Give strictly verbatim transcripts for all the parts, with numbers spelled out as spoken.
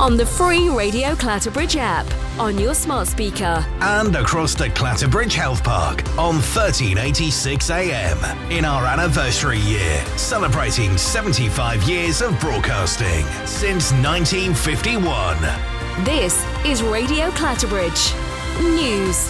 on the free Radio Clatterbridge app, on your smart speaker, and across the Clatterbridge Health Park on thirteen eighty-six A M in our anniversary year, celebrating seventy-five years of broadcasting since nineteen fifty-one. This is Radio Clatterbridge News.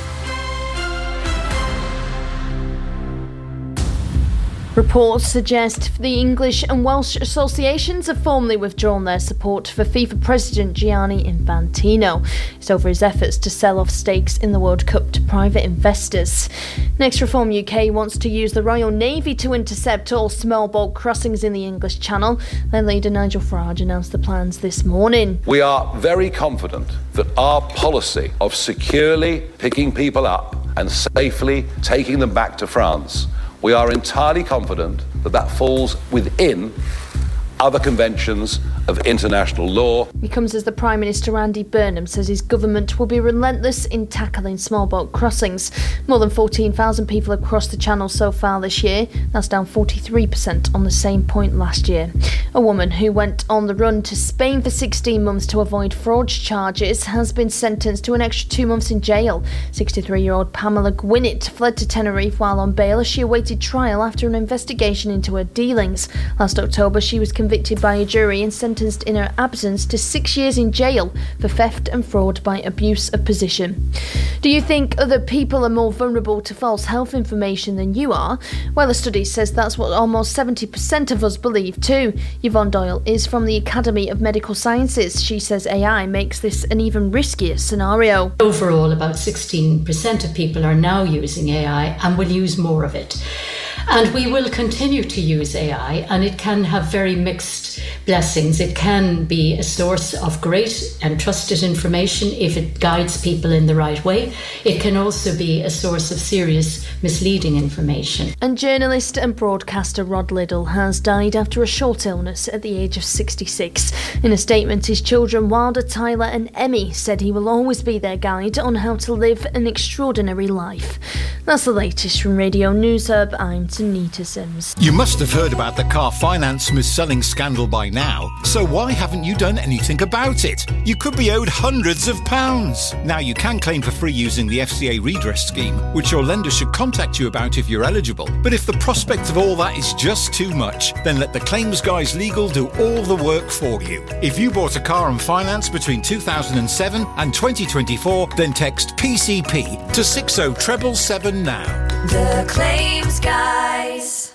Reports suggest the English and Welsh associations have formally withdrawn their support for FIFA President Gianni Infantino. It's over his efforts to sell off stakes in the World Cup to private investors. Next, Reform U K wants to use the Royal Navy to intercept all small boat crossings in the English Channel. Their leader Nigel Farage announced the plans this morning. We are very confident that our policy of securely picking people up and safely taking them back to France, we are entirely confident that that falls within other conventions of international law. It comes as the Prime Minister Andy Burnham says his government will be relentless in tackling small boat crossings. More than fourteen thousand people have crossed the Channel so far this year. That's down forty-three percent on the same point last year. A woman who went on the run to Spain for sixteen months to avoid fraud charges has been sentenced to an extra two months in jail. sixty-three-year-old Pamela Gwinnett fled to Tenerife while on bail as she awaited trial after an investigation into her dealings. Last October, she was convicted by a jury and sentenced in her absence to six years in jail for theft and fraud by abuse of position. Do you think other people are more vulnerable to false health information than you are? Well, a study says that's what almost seventy percent of us believe too. Yvonne Doyle is from the Academy of Medical Sciences. She says A I makes this an even riskier scenario. Overall, about sixteen percent of people are now using A I and will use more of it. And we will continue to use A I, and it can have very mixed blessings. It can be a source of great and trusted information if it guides people in the right way. It can also be a source of serious misleading information. And journalist and broadcaster Rod Liddell has died after a short illness at the age of sixty-six. In a statement, his children Wilder, Tyler and Emmy said he will always be their guide on how to live an extraordinary life. That's the latest from Radio News Hub. I'm Tanita Sims. You must have heard about the car finance mis-selling scandal by now, so why haven't you done anything about it? You could be owed hundreds of pounds. Now you can claim for free using the F C A redress scheme, which your lender should contact you about if you're eligible. But if the prospect of all that is just too much, then let the Claims Guys Legal do all the work for you. If you bought a car on finance between two thousand seven and twenty twenty-four, then text P C P to six oh seven seven now. The Claims Guys.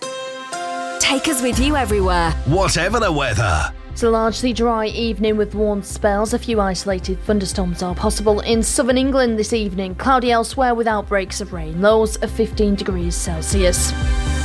Take us with you everywhere, whatever the weather. It's a largely dry evening with warm spells. A few isolated thunderstorms are possible in southern England this evening. Cloudy elsewhere with outbreaks of rain. Lows of fifteen degrees Celsius.